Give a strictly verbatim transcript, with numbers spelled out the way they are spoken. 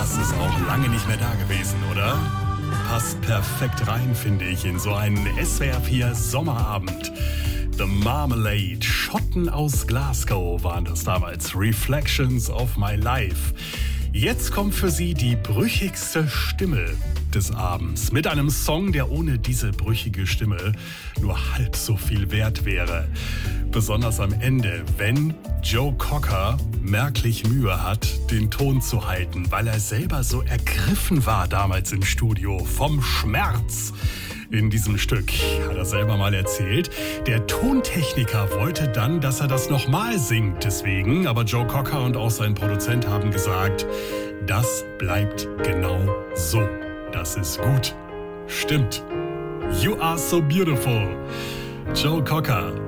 Das ist auch lange nicht mehr da gewesen, oder? Passt perfekt rein, finde ich, in so einen S W R vier Sommerabend. The Marmalade, Schotten aus Glasgow waren das damals. Reflections of my life. Jetzt kommt für Sie die brüchigste Stimme des Abends. Mit einem Song, der ohne diese brüchige Stimme nur halb so viel wert wäre. Besonders am Ende, wenn Joe Cocker merklich Mühe hat, den Ton zu halten, weil er selber so ergriffen war damals im Studio vom Schmerz. In diesem Stück hat er selber mal erzählt. Der Tontechniker wollte dann, dass er das nochmal singt. Deswegen, aber Joe Cocker und auch sein Produzent haben gesagt, das bleibt genau so. Das ist gut. Stimmt. You are so beautiful. Joe Cocker.